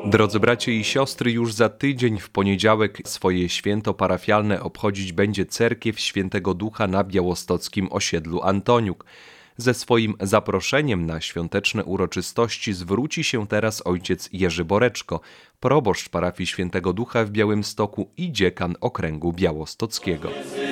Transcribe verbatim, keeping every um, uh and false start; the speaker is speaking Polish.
Drodzy bracia i siostry, już za tydzień w poniedziałek swoje święto parafialne obchodzić będzie cerkiew Świętego Ducha na białostockim osiedlu Antoniuk. Ze swoim zaproszeniem na świąteczne uroczystości zwróci się teraz ojciec Jerzy Boreczko, proboszcz parafii Świętego Ducha w Białymstoku i dziekan okręgu białostockiego.